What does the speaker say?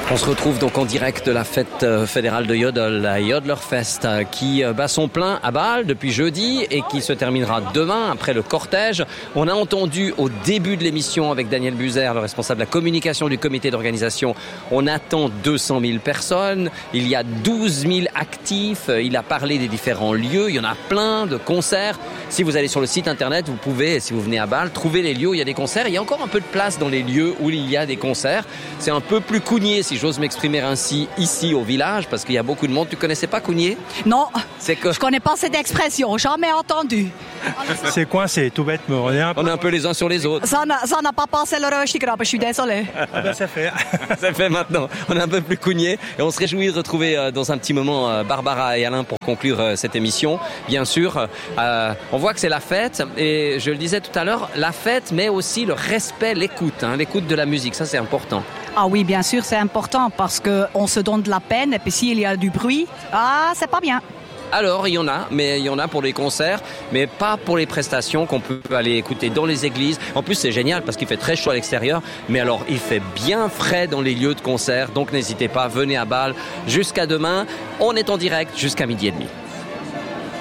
On se retrouve donc en direct de la fête fédérale de Jodel, la Jodlerfest, qui bat son plein à Bâle depuis jeudi et qui se terminera demain après le cortège. On a entendu au début de l'émission avec Daniel Buzer, le responsable de la communication du comité d'organisation, on attend 200 000 personnes, il y a 12 000 actifs, il a parlé des différents lieux, il y en a plein de concerts. Si vous allez sur le site internet, vous pouvez, si vous venez à Bâle, trouver les lieux où il y a des concerts. Il y a encore un peu de place dans les lieux où il y a des concerts. C'est un peu plus Cougnier, si j'ose m'exprimer ainsi, ici au village, parce qu'il y a beaucoup de monde. Tu connaissais pas Cougnier? Non, je connais pas cette expression, jamais entendu. C'est coincé, tout bête, mais on est un peu les uns sur les autres. Ça n'a pas passé le rechigrabe, je suis désolé. Ah ben ça fait. Ça fait maintenant. On est un peu plus Cougnier et on se réjouit de retrouver dans un petit moment Barbara et Alain pour conclure cette émission. Bien sûr, on voit que c'est la fête et je le disais tout à l'heure, la fête mais aussi le respect, l'écoute, l'écoute de la musique, ça c'est important. Ah oui, bien sûr, c'est important parce qu'on se donne de la peine et puis s'il y a du bruit, c'est pas bien. Alors, il y en a, mais il y en a pour les concerts, mais pas pour les prestations qu'on peut aller écouter dans les églises. En plus, c'est génial parce qu'il fait très chaud à l'extérieur, mais alors il fait bien frais dans les lieux de concert, donc n'hésitez pas, venez à Bâle jusqu'à demain. On est en direct jusqu'à 12h30.